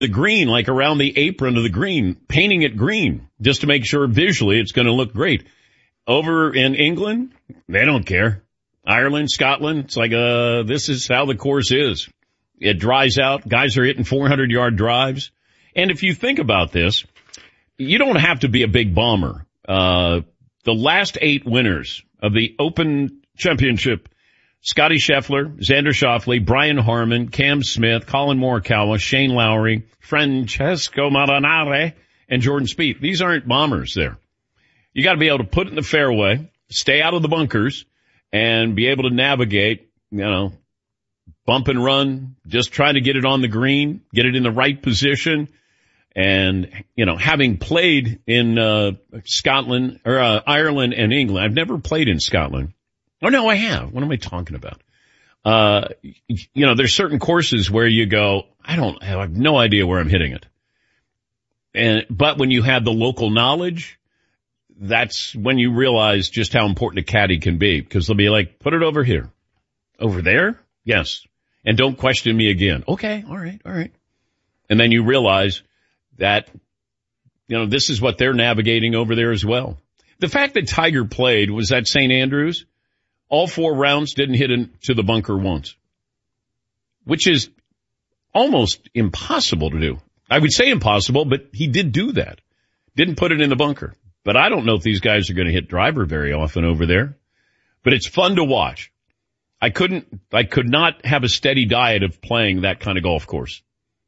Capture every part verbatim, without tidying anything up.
the green, like around the apron of the green, painting it green just to make sure visually it's going to look great. Over in England, they don't care. Ireland, Scotland, it's like, uh, this is how the course is. It dries out. Guys are hitting four hundred yard drives. And if you think about this, you don't have to be a big bomber. Uh, the last eight winners of the Open Championship, Scotty Scheffler, Xander Schauffele, Brian Harmon, Cam Smith, Colin Morikawa, Shane Lowry, Francesco Molinari, and Jordan Spieth. These aren't bombers there. You got to be able to put it in the fairway, stay out of the bunkers, and be able to navigate, you know, bump and run, just try to get it on the green, get it in the right position. And, you know, having played in uh Scotland or uh, Ireland and England, I've never played in Scotland. Oh, no, I have. What am I talking about? Uh, you know, there's certain courses where you go, I don't I have no idea where I'm hitting it. And, but when you have the local knowledge, that's when you realize just how important a caddy can be, because they'll be like, put it over here. Over there? Yes. And don't question me again. Okay. All right. All right. And then you realize that, you know, this is what they're navigating over there as well. The fact that Tiger played was at Saint Andrews. All four rounds didn't hit into the bunker once, which is almost impossible to do. I would say impossible, but he did do that. Didn't put it in the bunker. But I don't know if these guys are going to hit driver very often over there. But it's fun to watch. I couldn't, I could not have a steady diet of playing that kind of golf course.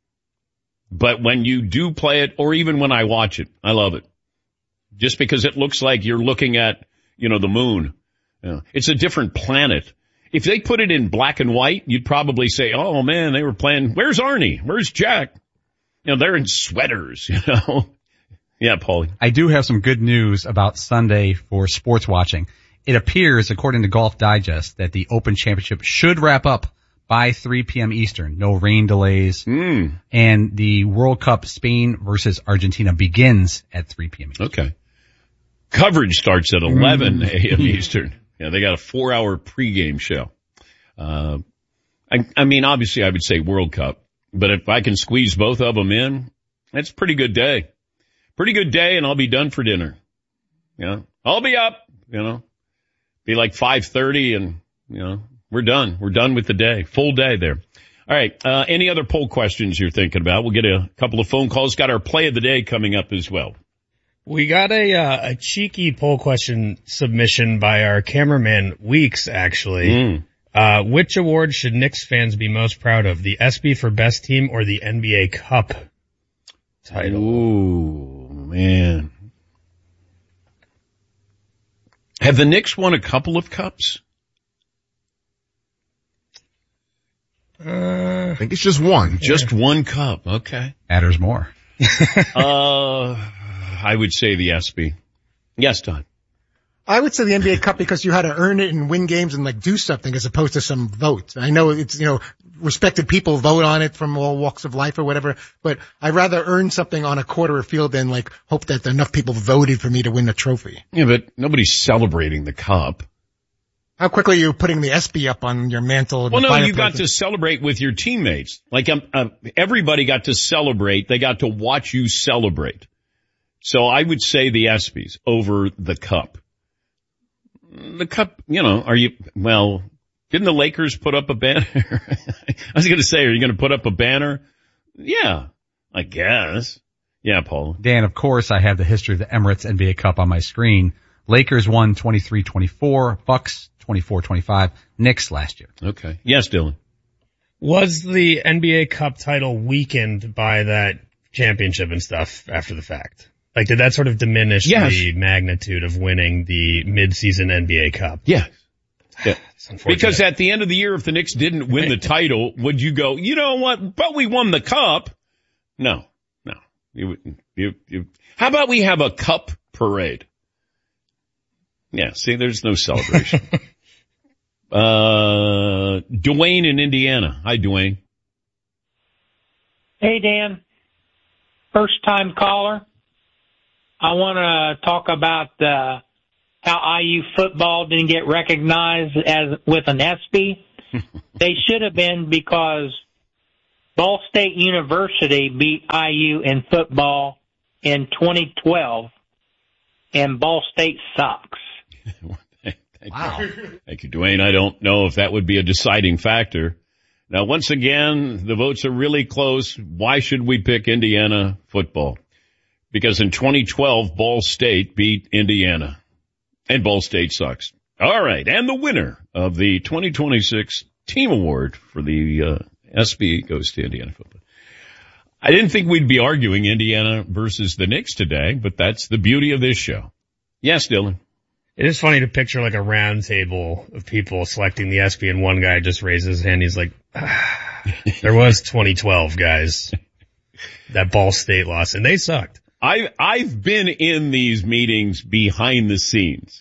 But when you do play it, or even when I watch it, I love it. Just because it looks like you're looking at, you know, the moon. You know, it's a different planet. If they put it in black and white, you'd probably say, oh man, they were playing, where's Arnie? Where's Jack? You know, they're in sweaters, you know. Yeah, Paulie. I do have some good news about Sunday for sports watching. It appears, according to Golf Digest, that the Open Championship should wrap up by three p.m. Eastern. No rain delays. Mm. And the World Cup Spain versus Argentina begins at three p.m. Eastern. Okay. Coverage starts at eleven a.m. Eastern. Yeah, they got a four-hour pregame show. Uh, I, I mean, obviously I would say World Cup, but if I can squeeze both of them in, that's a pretty good day. Pretty good day, and I'll be done for dinner. You know, I'll be up, you know, be like five thirty, and, you know, we're done. We're done with the day. Full day there. All right. Uh, any other poll questions you're thinking about? We'll get a couple of phone calls. Got our play of the day coming up as well. We got a, uh, a cheeky poll question submission by our cameraman Weeks, actually. Mm. Uh, which award should Knicks fans be most proud of? The ESPY for best team or the N B A Cup title? Ooh, man. Have the Knicks won a couple of cups? Uh, I think it's just one. Just yeah. one cup. Okay. Matters more. uh, I would say the ESPY. Yes, Don. I would say the N B A Cup because you had to earn it and win games and like do something as opposed to some vote. I know it's, you know, respected people vote on it from all walks of life or whatever, but I'd rather earn something on a quarter of field than like hope that enough people voted for me to win the trophy. Yeah, but nobody's celebrating the cup. How quickly are you putting the ESPY up on your mantle? Well, no, you got to celebrate with your teammates. Like, um, uh, everybody got to celebrate. They got to watch you celebrate. So I would say the ESPYs over the cup. The cup, you know, are you, well, didn't the Lakers put up a banner? I was going to say, are you going to put up a banner? Yeah, I guess. Yeah, Paul. Dan, of course, I have the history of the Emirates N B A Cup on my screen. Lakers won twenty-three twenty-four, Bucks twenty-four twenty-five, Knicks last year. Okay. Yes, Dylan. Was the N B A Cup title weakened by that championship and stuff after the fact? Like, did that sort of diminish yes. the magnitude of winning the mid-season N B A Cup? Yes. Yeah. Because at the end of the year, if the Knicks didn't win the title, would you go, you know what, but we won the cup? No, no. You, you, you, how about we have a cup parade? Yeah, see, there's no celebration. uh, Dwayne in Indiana. Hi, Dwayne. Hey, Dan. First time caller. I want to talk about uh, how I U football didn't get recognized as with an ESPY. They should have been, because Ball State University beat I U in football in twenty twelve, and Ball State sucks. Thank wow. You. Thank you, Dwayne. I don't know if that would be a deciding factor. Now, once again, the votes are really close. Why should we pick Indiana football? Because in twenty twelve, Ball State beat Indiana, and Ball State sucks. All right, and the winner of the twenty twenty-six Team Award for the uh, S B goes to Indiana football. I didn't think we'd be arguing Indiana versus the Knicks today, but that's the beauty of this show. Yes, Dylan. It is funny to picture like a round table of people selecting the S B, and one guy just raises his hand. He's like, ah, there was twenty twelve, guys. That Ball State loss, and they sucked. I, I've been in these meetings behind the scenes.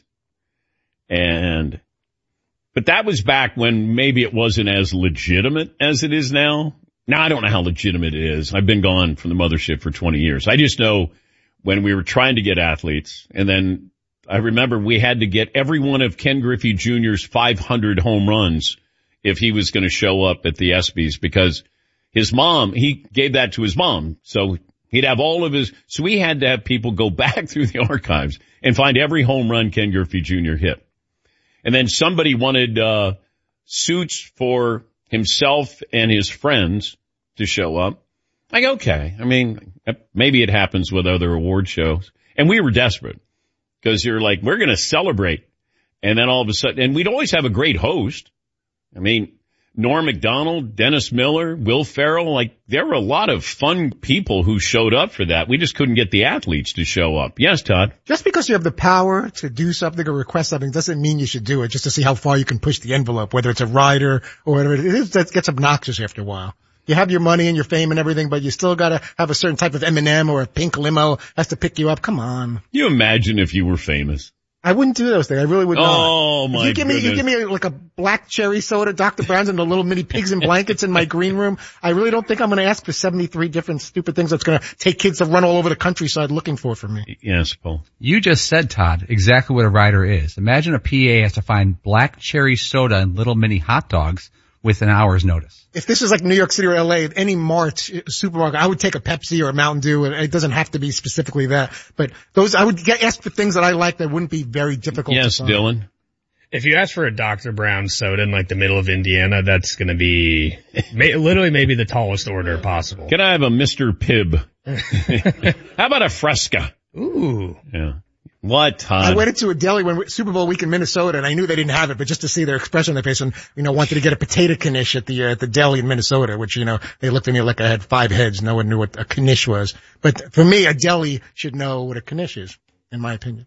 And, but that was back when maybe it wasn't as legitimate as it is now. Now, I don't know how legitimate it is. I've been gone from the mothership for twenty years. I just know when we were trying to get athletes, and then I remember we had to get every one of Ken Griffey Junior's five hundred home runs if he was going to show up at the ESPYs, because his mom, he gave that to his mom. So he'd have all of his, so we had to have people go back through the archives and find every home run Ken Griffey Junior hit. And then somebody wanted, uh, suits for himself and his friends to show up. Like, okay. I mean, maybe it happens with other award shows. And we were desperate. Because you're like, we're going to celebrate. And then all of a sudden, and we'd always have a great host. I mean, Norm Macdonald, Dennis Miller, Will Ferrell, like there were a lot of fun people who showed up for that. We just couldn't get the athletes to show up. Yes, Todd? Just because you have the power to do something or request something doesn't mean you should do it, just to see how far you can push the envelope, whether it's a rider or whatever it is. That gets obnoxious after a while. You have your money and your fame and everything, but you still gotta have a certain type of M and M or a pink limo has to pick you up. Come on. You imagine if you were famous. I wouldn't do those things. I really would not. Oh my you give goodness. me, you give me like a black cherry soda, Doctor Brown's, and the little mini pigs in blankets in my green room. I really don't think I'm going to ask for seventy-three different stupid things that's going to take kids to run all over the countryside looking for for me. Yes, Paul. You just said, Todd, exactly what a rider is. Imagine a P A has to find black cherry soda and little mini hot dogs with an hour's notice. If this is like New York City or L A, any mart, supermarket, I would take a Pepsi or a Mountain Dew, and it doesn't have to be specifically that. But those, I would get, ask for things that I like that wouldn't be very difficult yes, to find. Yes, Dylan. If you ask for a Doctor Brown soda in like the middle of Indiana, that's going to be may, literally maybe the tallest order possible. Can I have a Mister Pibb? How about a Fresca? Ooh. Yeah. What, Todd? I went into a deli when Super Bowl week in Minnesota, and I knew they didn't have it, but just to see their expression on their face, and you know, wanted to get a potato knish at the uh, at the deli in Minnesota, which you know they looked at me like I had five heads. No one knew what a knish was, but for me, a deli should know what a knish is, in my opinion.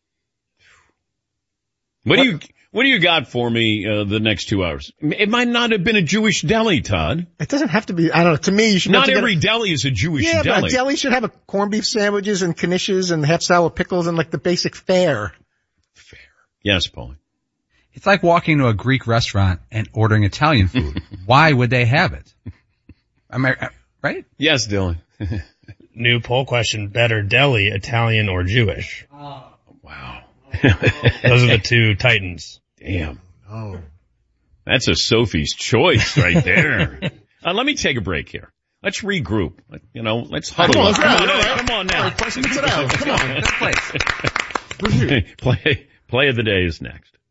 What, what do you What do you got for me uh, the next two hours? It might not have been a Jewish deli, Todd. It doesn't have to be. I don't know. To me, you should not to every get a, deli is a Jewish yeah, deli. Yeah, but a deli should have a corned beef sandwiches and knishes and half sour pickles and like the basic fare. Fair. Yes, Paul. It's like walking to a Greek restaurant and ordering Italian food. Why would they have it? Am I right? Yes, Dylan. New poll question: better deli, Italian or Jewish? Oh, wow. Those are the two titans. Damn. Oh. That's a Sophie's choice right there. uh, let me take a break here. Let's regroup. You know, let's huddle come on, up. Come on, right. come on now. All right, mix it out. Come on. Next place. play, play of the day is next.